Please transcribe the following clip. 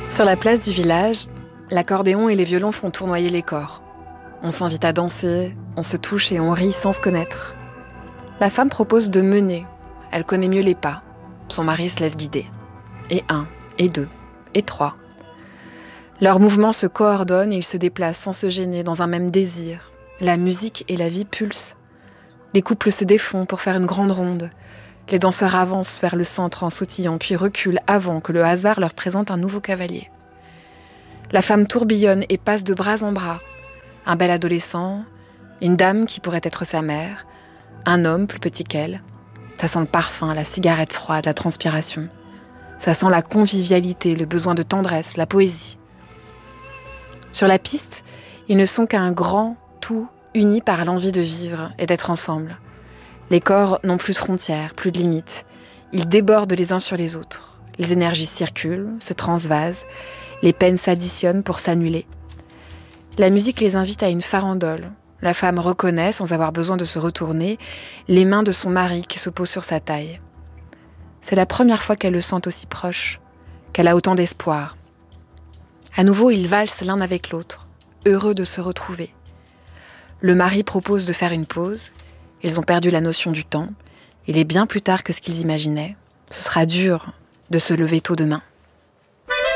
Sur la place du village, l'accordéon et les violons font tournoyer les corps. On s'invite à danser, on se touche et on rit sans se connaître. La femme propose de mener. Elle connaît mieux les pas. Son mari se laisse guider. Et 1, et 2, et 3. Leurs mouvements se coordonnent et ils se déplacent sans se gêner dans un même désir. La musique et la vie pulsent. Les couples se défont pour faire une grande ronde. Les danseurs avancent vers le centre en sautillant, puis reculent avant que le hasard leur présente un nouveau cavalier. La femme tourbillonne et passe de bras en bras. Un bel adolescent, une dame qui pourrait être sa mère, un homme plus petit qu'elle. Ça sent le parfum, la cigarette froide, la transpiration. Ça sent la convivialité, le besoin de tendresse, la poésie. Sur la piste, ils ne sont qu'un grand tout uni par l'envie de vivre et d'être ensemble. Les corps n'ont plus de frontières, plus de limites. Ils débordent les uns sur les autres. Les énergies circulent, se transvasent. Les peines s'additionnent pour s'annuler. La musique les invite à une farandole. La femme reconnaît, sans avoir besoin de se retourner, les mains de son mari qui se posent sur sa taille. C'est la première fois qu'elle le sent aussi proche, qu'elle a autant d'espoir. À nouveau, ils valsent l'un avec l'autre, heureux de se retrouver. Le mari propose de faire une pause. Ils ont perdu la notion du temps. Il est bien plus tard que ce qu'ils imaginaient. Ce sera dur de se lever tôt demain.